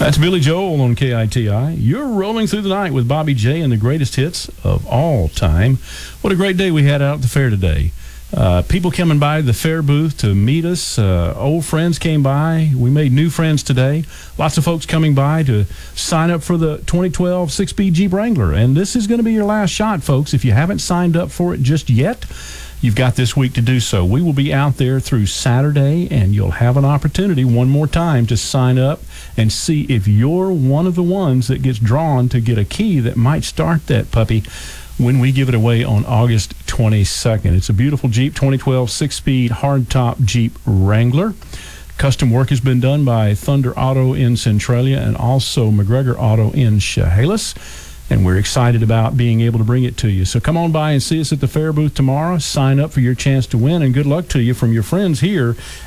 That's Billy Joel on KITI. You're rolling through the night with Bobby J and the greatest hits of all time. What a great day we had out at the fair today. People coming by the fair booth to meet us. Old friends came by. We made new friends today. Lots of folks coming by to sign up for the 2012 6-speed Jeep Wrangler. And this is going to be your last shot, folks. If you haven't signed up for it just yet, you've got this week to do so. We will be out there through Saturday, and you'll have an opportunity one more time to sign up and see if you're one of the ones that gets drawn to get a key that might start that puppy when we give it away on August 22nd. It's a beautiful Jeep 2012 6-speed hardtop Jeep Wrangler. Custom work has been done by Thunder Auto in Centralia and also McGregor Auto in Chehalis. And we're excited about being able to bring it to you. So come on by and see us at the fair booth tomorrow. Sign up for your chance to win, and good luck to you from your friends here